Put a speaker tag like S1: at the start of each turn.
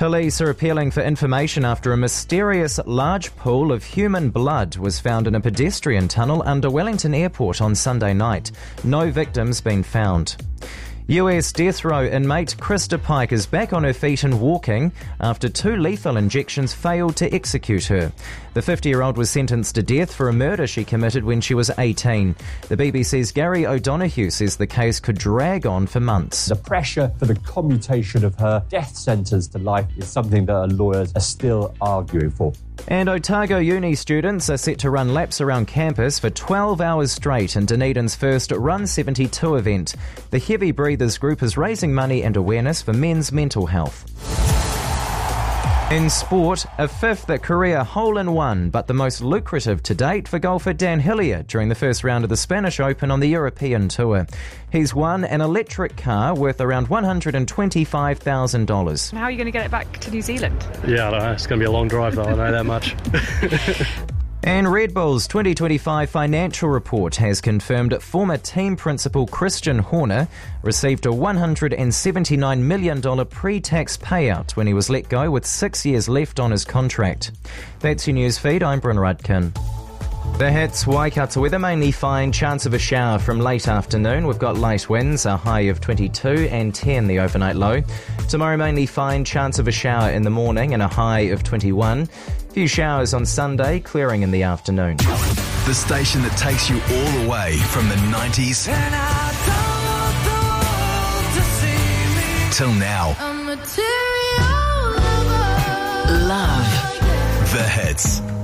S1: Police are appealing for information after a mysterious large pool of human blood was found in a pedestrian tunnel under Wellington Airport on Sunday night. No victims been found. US death row inmate Krista Pike is back on her feet and walking after 2 lethal injections failed to execute her. The 50-year-old was sentenced to death for a murder she committed when she was 18. The BBC's Gary O'Donoghue says the case could drag on for months.
S2: The pressure for the commutation of her death sentence to life is something that her lawyers are still arguing for.
S1: And Otago Uni students are set to run laps around campus for 12 hours straight in Dunedin's first Run 72 event. The Heavy Breathers group is raising money and awareness for men's mental health. In sport, a 5th career hole-in-one, but the most lucrative to date for golfer Dan Hillier during the first round of the Spanish Open on the European Tour. He's won an electric car worth around $125,000.
S3: How are you going to get it back to New Zealand?
S4: Yeah, I don't know. It's going to be a long drive, though. I know that much.
S1: And Red Bull's 2025 financial report has confirmed former team principal Christian Horner received a $179 million pre-tax payout when he was let go with 6 years left on his contract. That's your news feed. I'm Bryn Rudkin. The hits, Waikato weather, mainly fine, chance of a shower from late afternoon. We've got light winds, a high of 22 and 10 the overnight low. Tomorrow mainly fine, chance of a shower in the morning and a high of 21. Few showers on Sunday, clearing in the afternoon.
S5: The station that takes you all the way from the 90s till now. Love the hits.